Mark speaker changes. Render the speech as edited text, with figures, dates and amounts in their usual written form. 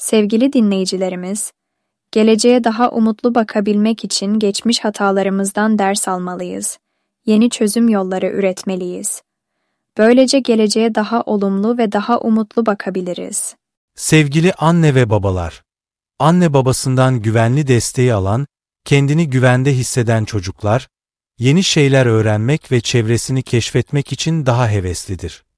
Speaker 1: Sevgili dinleyicilerimiz, geleceğe daha umutlu bakabilmek için geçmiş hatalarımızdan ders almalıyız. Yeni çözüm yolları üretmeliyiz. Böylece geleceğe daha olumlu ve daha umutlu bakabiliriz.
Speaker 2: Sevgili anne ve babalar, anne babasından güvenli desteği alan, kendini güvende hisseden çocuklar, yeni şeyler öğrenmek ve çevresini keşfetmek için daha heveslidir.